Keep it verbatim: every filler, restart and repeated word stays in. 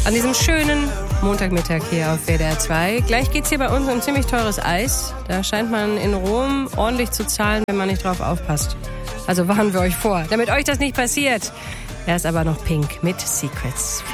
an diesem schönen Montagmittag hier auf W D R zwei. Gleich geht's hier bei uns um ziemlich teures Eis. Da scheint man in Rom ordentlich zu zahlen, wenn man nicht drauf aufpasst. Also warnen wir euch vor, damit euch das nicht passiert. Erst aber noch Pink mit Secrets.